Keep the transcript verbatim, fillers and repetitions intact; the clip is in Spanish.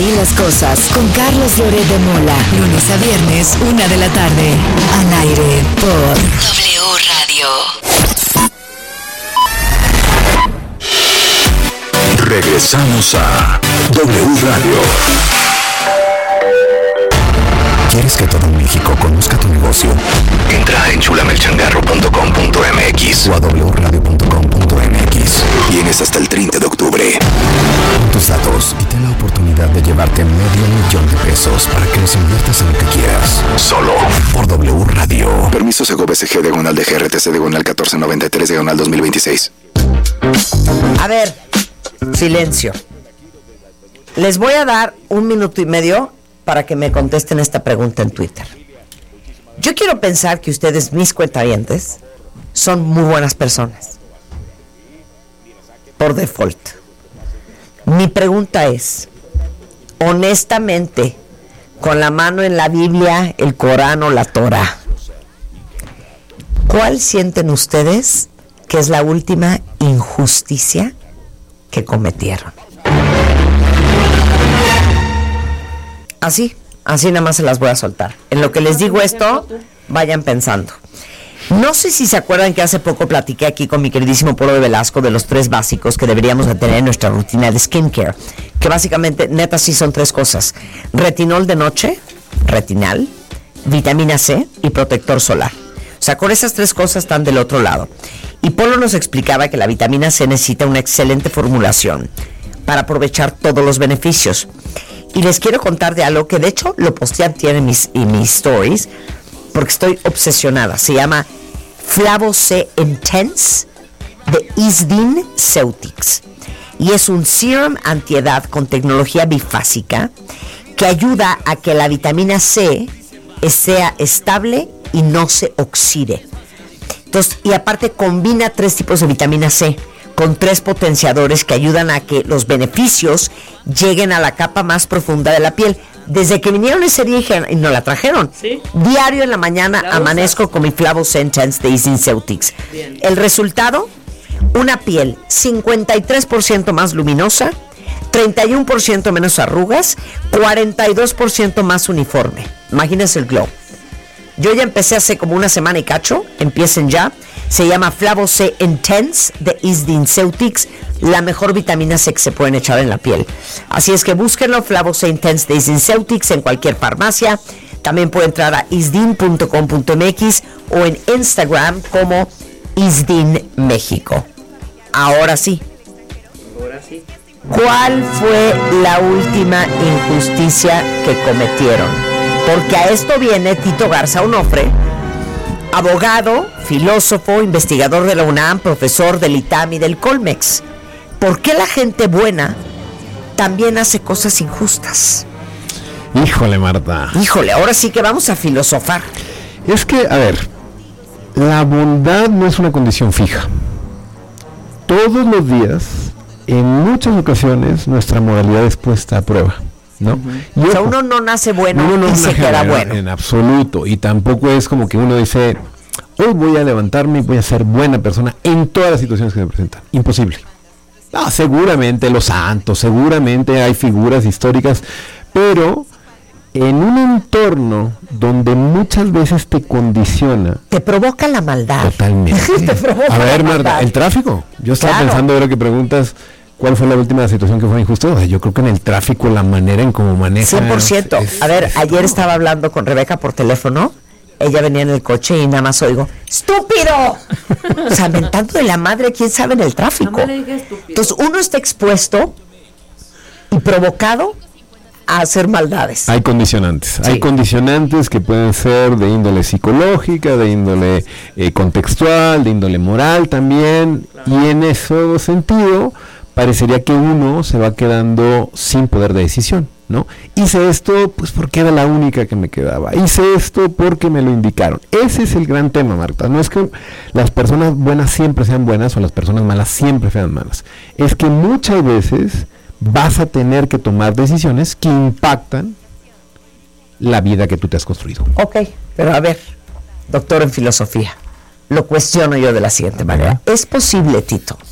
Así las cosas con Carlos Loret de Mola. Lunes a viernes, una de la tarde. Al aire por W Radio. Regresamos a W Radio. ¿Quieres que todo México conozca tu negocio? Entra en chulamelchangarro punto com punto m x o a w radio punto com punto m x. Tienes hasta el treinta de octubre. Pon tus datos y ten la oportunidad de llevarte medio millón de pesos para que los inviertas en lo que quieras. Solo por W Radio. Permiso Sego B C G diagonal de G R T C diagonal catorce noventa y tres diagonal dos mil veintiséis. A ver, silencio. Les voy a dar un minuto y medio para que me contesten esta pregunta en Twitter. Yo quiero pensar que ustedes, mis cuentavientes, son muy buenas personas. Por default. Mi pregunta es, honestamente, con la mano en la Biblia, el Corán o la Torah, ¿cuál sienten ustedes que es la última injusticia que cometieron? Así, así nada más se las voy a soltar. En lo que les digo esto, vayan pensando. No sé si se acuerdan que hace poco platiqué aquí con mi queridísimo Polo de Velasco de los tres básicos que deberíamos de tener en nuestra rutina de skincare, que básicamente, neta, sí son tres cosas: retinol de noche, retinal, vitamina C y protector solar. O sea, con esas tres cosas están del otro lado. Y Polo nos explicaba que la vitamina C necesita una excelente formulación para aprovechar todos los beneficios. Y les quiero contar de algo que de hecho lo posteé antier en mis, en mis stories, porque estoy obsesionada. Se llama Flavo C Intense de Isdin Ceutics. Y es un serum antiedad con tecnología bifásica que ayuda a que la vitamina C sea estable y no se oxide. Entonces, y aparte combina tres tipos de vitamina C con tres potenciadores que ayudan a que los beneficios lleguen a la capa más profunda de la piel. Desde que vinieron ese día y nos la trajeron, ¿sí? Diario en la mañana la amanezco usas con mi Flavo Sentence de Isdin Ceutics. Bien. El resultado, una piel cincuenta y tres por ciento más luminosa, treinta y uno por ciento menos arrugas, cuarenta y dos por ciento más uniforme. Imagínense el glow. Yo ya empecé hace como una semana y cacho, empiecen ya. Se llama Flavo C Intense de Isdin Ceutics, la mejor vitamina C que se pueden echar en la piel. Así es que búsquenlo, Flavo C Intense de Isdin Ceutics, en cualquier farmacia. También puede entrar a isdin punto com punto m x o en Instagram como Isdin México. Ahora sí. Ahora sí. ¿Cuál fue la última injusticia que cometieron? Porque a esto viene Tito Garza Onofre, abogado, filósofo, investigador de la UNAM, profesor del I T A M y del Colmex. ¿Por qué la gente buena también hace cosas injustas? Híjole, Marta. Híjole, ahora sí que vamos a filosofar. Es que, a ver, la bondad no es una condición fija. Todos los días, en muchas ocasiones, nuestra moralidad es puesta a prueba, ¿no? Uh-huh. Y o sea, uno no nace bueno uno no y se queda bueno. En absoluto. Y tampoco es como que uno dice, hoy voy a levantarme y voy a ser buena persona en todas las situaciones que me presentan. Imposible. No, seguramente los santos, seguramente hay figuras históricas, pero en un entorno donde muchas veces te condiciona, te provoca la maldad. Totalmente. Te provoca a ver, la Marta, maldad. El tráfico. Yo estaba Claro. pensando ahora que preguntas ¿cuál fue la última situación que fue injusta? O sea, yo creo que en el tráfico la manera en cómo maneja cien por ciento. Es, a ver, es, ayer no. estaba hablando con Rebeca por teléfono. Ella venía en el coche y nada más oigo, ¡estúpido! O sea, mentando de la madre, quién sabe en el tráfico. No me le digas estúpido. Entonces, uno está expuesto y provocado a hacer maldades. Hay condicionantes, Sí. hay condicionantes que pueden ser de índole psicológica, de índole eh, contextual, de índole moral también, claro. Y en ese sentido parecería que uno se va quedando sin poder de decisión, ¿no? Hice esto pues porque era la única que me quedaba, hice esto porque me lo indicaron. Ese es el gran tema, Marta. No es que las personas buenas siempre sean buenas o las personas malas siempre sean malas, es que muchas veces vas a tener que tomar decisiones que impactan la vida que tú te has construido. Ok, pero a ver, doctor en filosofía, lo cuestiono yo de la siguiente manera. ¿Es posible, Tito,